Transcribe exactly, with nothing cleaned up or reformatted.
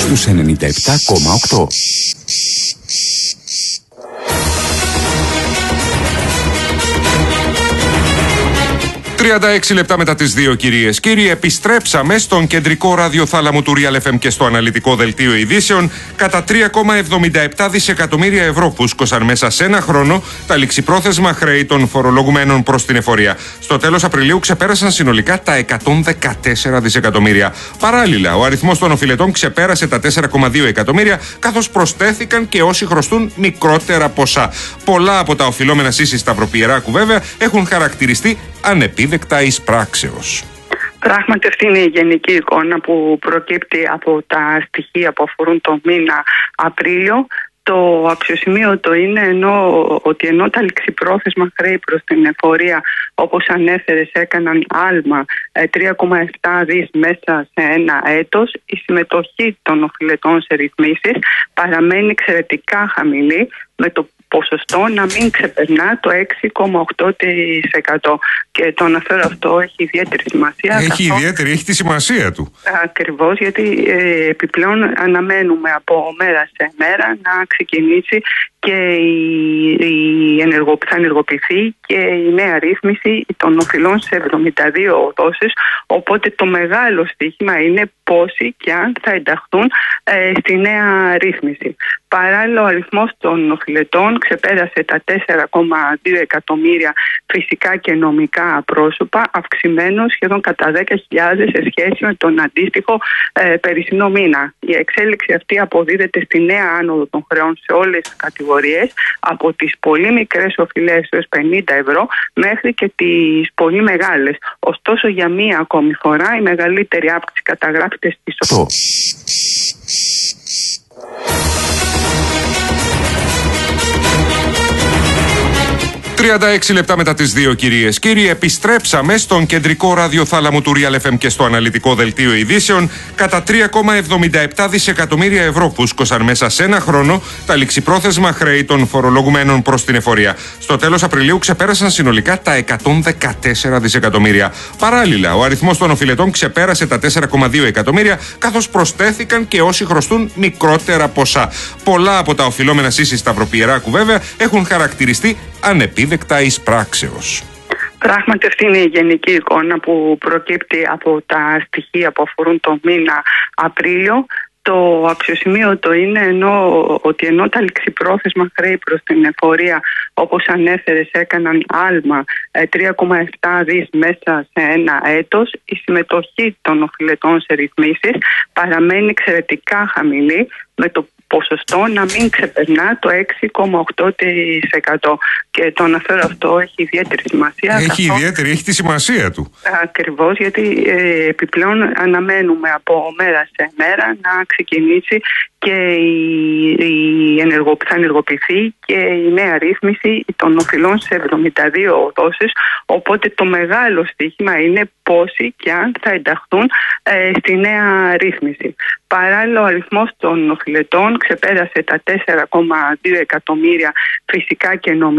στους ενενήντα επτά κόμμα οκτώ. τριάντα έξι λεπτά μετά τις δύο, κυρίες. Κύριοι, επιστρέψαμε στον κεντρικό ραδιοθάλαμο του Real εφ εμ και στο αναλυτικό δελτίο ειδήσεων. Κατά τρία κόμμα εβδομήντα επτά δισεκατομμύρια ευρώ φούσκωσαν μέσα σε ένα χρόνο τα ληξιπρόθεσμα χρέη των φορολογουμένων προς την εφορία. Στο τέλος Απριλίου ξεπέρασαν συνολικά τα εκατόν δεκατέσσερα δισεκατομμύρια. Παράλληλα, ο αριθμός των οφειλετών ξεπέρασε τα τέσσερα κόμμα δύο εκατομμύρια, καθώς προσθέθηκαν και όσοι χρωστούν μικρότερα ποσά. Πολλά από τα οφειλόμενα Σύση Σταυροπιεράκου, βέβαια, έχουν χαρακτηριστεί ανεπίδεκτα εις πράξεως. Πράγματι, αυτή είναι η γενική εικόνα που προκύπτει από τα στοιχεία που αφορούν το μήνα Απρίλιο. Το αξιοσημείωτο είναι ενώ, ότι ενώ τα ληξιπρόθεσμα χρέη προς την εφορία, όπως ανέφερες, έκαναν άλμα τρία κόμμα επτά δις μέσα σε ένα έτος, η συμμετοχή των οφειλετών σε ρυθμίσεις παραμένει εξαιρετικά χαμηλή, με το ποσοστό να μην ξεπερνά το έξι κόμμα οκτώ τοις εκατό. Και το αναφέρω αυτό έχει ιδιαίτερη σημασία. Έχει καθώς... ιδιαίτερη, έχει τη σημασία του. Ακριβώς, γιατί ε, επιπλέον αναμένουμε από μέρα σε μέρα να ξεκινήσει και η, η ενεργο, θα ενεργοποιηθεί και η νέα ρύθμιση των οφειλών σε εβδομήντα δύο δόσεις. Οπότε το μεγάλο στοίχημα είναι πόσοι και αν θα ενταχθούν ε, στη νέα ρύθμιση. Παράλληλα, ο αριθμός των οφειλετών ξεπέρασε τα τέσσερα κόμμα δύο εκατομμύρια φυσικά και νομικά πρόσωπα, αυξημένο σχεδόν κατά δέκα χιλιάδες σε σχέση με τον αντίστοιχο ε, περσινό μήνα. Η εξέλιξη αυτή αποδίδεται στη νέα άνοδο των χρεών σε όλες τις κατηγορίες, από τις πολύ μικρές οφειλές έως πενήντα ευρώ μέχρι και τις πολύ μεγάλες. Ωστόσο, για μία ακόμη φορά η μεγαλύτερη αύξηση καταγράφεται στις οκτώ. τριάντα έξι λεπτά μετά τις δύο, κυρίες. Κύριοι, επιστρέψαμε στον κεντρικό ραδιοθάλαμο του Real εφ εμ και στο αναλυτικό δελτίο ειδήσεων. Κατά τρία κόμμα εβδομήντα επτά δισεκατομμύρια ευρώ φούσκωσαν μέσα σε ένα χρόνο τα ληξιπρόθεσμα χρέη των φορολογουμένων προς την εφορία. Στο τέλος Απριλίου ξεπέρασαν συνολικά τα εκατόν δεκατέσσερα δισεκατομμύρια. Παράλληλα, ο αριθμός των οφειλετών ξεπέρασε τα τέσσερα κόμμα δύο εκατομμύρια, καθώς προσθέθηκαν και όσοι χρωστούν μικρότερα ποσά. Πολλά από τα οφειλόμενα Σύση Σταυροπιεράκου, βέβαια, έχουν χαρακτηριστεί ανεπίδεκτα εις πράξεως. Πράγματι, αυτή είναι η γενική εικόνα που προκύπτει από τα στοιχεία που αφορούν το μήνα Απρίλιο. Το αξιοσημείωτο είναι ενώ, ότι ενώ τα ληξιπρόθεσμα χρέη προς την εφορία, όπως ανέφερες, έκαναν άλμα τρία κόμμα επτά δις μέσα σε ένα έτος, η συμμετοχή των οφειλετών σε ρυθμίσεις παραμένει εξαιρετικά χαμηλή, με το ποσοστό να μην ξεπερνά το έξι κόμμα οκτώ τοις εκατό. Και το αναφέρω αυτό έχει ιδιαίτερη σημασία. Έχει καθώς... ιδιαίτερη, έχει τη σημασία του. Ακριβώς, γιατί ε, επιπλέον αναμένουμε από μέρα σε μέρα να ξεκινήσει και η, η ενεργο, θα ενεργοποιηθεί και η νέα ρύθμιση των οφειλών σε εβδομήντα δύο δόσεις. Οπότε το μεγάλο στοίχημα είναι πόσοι και αν θα ενταχθούν ε, στη νέα ρύθμιση. Παράλληλα, ο αριθμός των οφειλετών ξεπέρασε τα τέσσερα κόμμα δύο εκατομμύρια φυσικά και νομικά